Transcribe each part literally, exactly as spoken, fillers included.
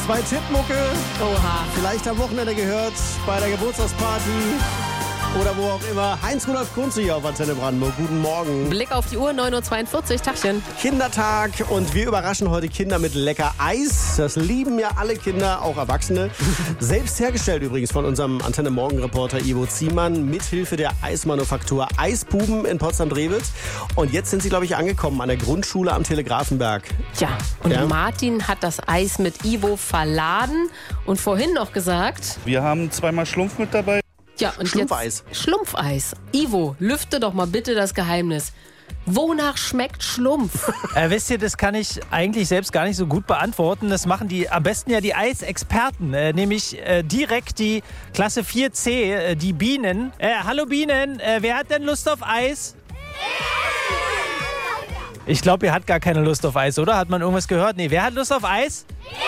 zwei Tippmucke. Oha. Vielleicht am Wochenende gehört bei der Geburtstagsparty oder wo auch immer. Heinz-Rudolf Kunze hier auf Antenne Brandenburg. Guten Morgen. Blick auf die Uhr, neun Uhr zweiundvierzig, Tachchen. Kindertag und wir überraschen heute Kinder mit lecker Eis. Das lieben ja alle Kinder, auch Erwachsene. Selbst hergestellt übrigens von unserem Antenne Morgen-Reporter Ivo Ziemann mithilfe der Eismanufaktur Eisbuben in Potsdam-Drewitz. Und jetzt sind sie, glaube ich, angekommen an der Grundschule am Telegrafenberg. Ja, und Ja? Martin hat das Eis mit Ivo verladen und vorhin noch gesagt... Wir haben zweimal Schlumpf mit dabei. Ja, und Schlumpfeis. Jetzt Schlumpfeis. Ivo, lüfte doch mal bitte das Geheimnis. Wonach schmeckt Schlumpf? Äh, wisst ihr, das kann ich eigentlich selbst gar nicht so gut beantworten. Das machen die am besten ja die Eisexperten, äh, nämlich äh, direkt die Klasse vier C, äh, die Bienen. Äh, hallo Bienen, äh, wer hat denn Lust auf Eis? Ich glaube, ihr hat gar keine Lust auf Eis, oder? Hat man irgendwas gehört? Nee, wer hat Lust auf Eis?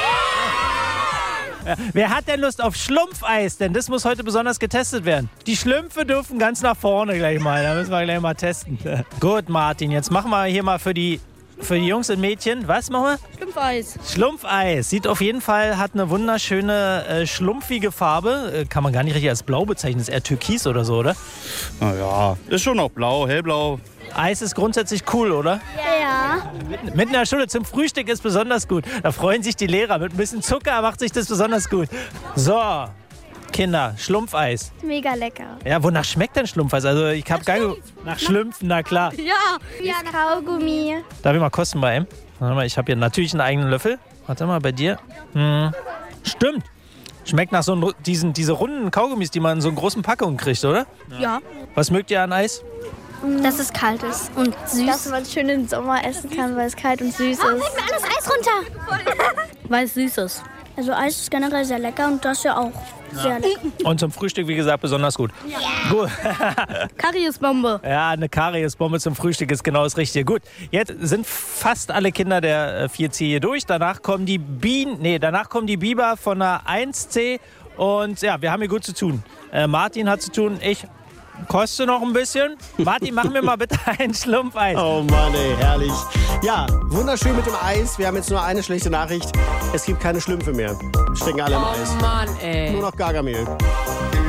Ja, wer hat denn Lust auf Schlumpfeis? Denn das muss heute besonders getestet werden. Die Schlümpfe dürfen ganz nach vorne gleich mal. Da müssen wir gleich mal testen. Gut, Martin, jetzt machen wir hier mal für die, für die Jungs und Mädchen. Was machen wir? Schlumpfeis. Schlumpfeis. Sieht auf jeden Fall, hat eine wunderschöne, äh, schlumpfige Farbe. Äh, kann man gar nicht richtig als blau bezeichnen. Ist eher türkis oder so, oder? Naja, ist schon noch blau, hellblau. Eis ist grundsätzlich cool, oder? Ja. Mitten in der Schule zum Frühstück ist besonders gut. Da freuen sich die Lehrer. Mit ein bisschen Zucker macht sich das besonders gut. So, Kinder, Schlumpfeis. Mega lecker. Ja, wonach schmeckt denn Schlumpfeis? Also ich habe gar nicht... Nach Schlümpfen, na klar. Ja. Ja, Kaugummi. Darf ich mal kosten bei ihm? Warte mal, ich habe hier natürlich einen eigenen Löffel. Warte mal, bei dir. Hm. Stimmt. Schmeckt nach so einen, diesen, diese runden Kaugummis, die man in so einen großen Packungen kriegt, oder? Ja. Was mögt ihr an Eis? Dass es kalt ist und süß. Dass man schön im Sommer essen kann, weil es kalt und süß ist. Oh, leg mir alles Eis runter. Weil es süß ist. Also Eis ist generell sehr lecker und das ja auch sehr lecker. Und zum Frühstück, wie gesagt, besonders gut. Ja. Gut. Kariesbombe. Ja, eine Kariesbombe zum Frühstück ist genau das Richtige. Gut, jetzt sind fast alle Kinder der vier C hier durch. Danach kommen die Bienen, nee, danach kommen die Biber von der eins C. Und ja, wir haben hier gut zu tun. Äh, Martin hat zu tun, ich koste noch ein bisschen. Martin, mach mir mal bitte ein Schlumpfeis. Oh Mann, ey, herrlich. Ja, wunderschön mit dem Eis. Wir haben jetzt nur eine schlechte Nachricht. Es gibt keine Schlümpfe mehr. Stecken alle im Eis. Oh Mann, ey. Nur noch Gargamel.